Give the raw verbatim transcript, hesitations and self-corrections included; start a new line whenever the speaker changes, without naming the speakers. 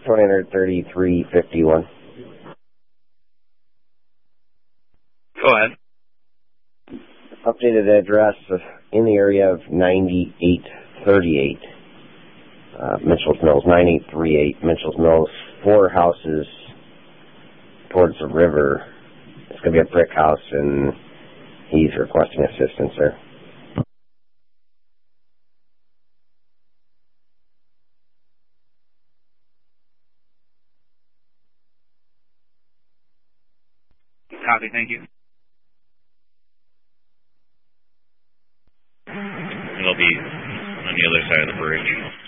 twenty thirty-three fifty-one.
Go ahead.
Updated address in the area of ninety-eight thirty-eight. Uh, Mitchell's Mills, ninety-eight thirty-eight. Mitchell's Mills, four houses towards the river. It's going to be a brick house, and he's requesting assistance there.
Copy, thank you. It'll be on the other side of the bridge.